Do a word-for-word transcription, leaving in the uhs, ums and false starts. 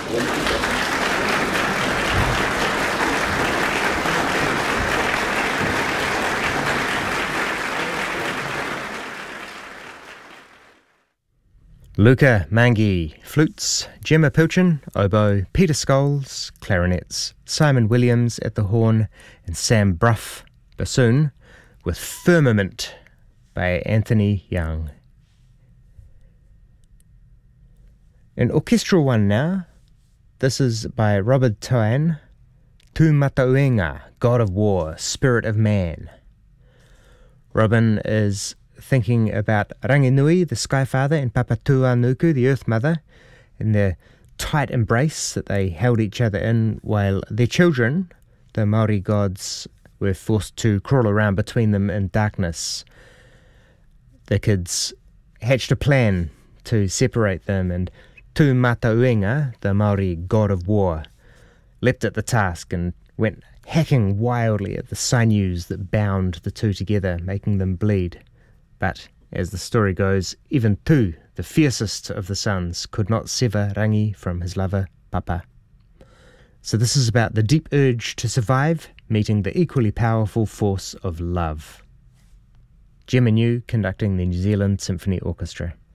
Luca Mangi, flutes, Gemma Pilchin, oboe, Peter Scholes, clarinets, Simon Williams at the horn, and Sam Bruff, bassoon, with Firmament by Anthony Young. An orchestral one now. This is by Robert Toan, Tu Matauenga, God of War, Spirit of Man. Robin is thinking about Ranginui, the Sky Father, and Papatūānuku, the Earth Mother, and their tight embrace that they held each other in while their children, the Māori gods, were forced to crawl around between them in darkness. The kids hatched a plan to separate them, and Tu Matauenga, the Māori god of war, leapt at the task and went hacking wildly at the sinews that bound the two together, making them bleed. But, as the story goes, even Tu, the fiercest of the sons, could not sever Rangi from his lover, Papa. So this is about the deep urge to survive, meeting the equally powerful force of love. Gemma New conducting the New Zealand Symphony Orchestra.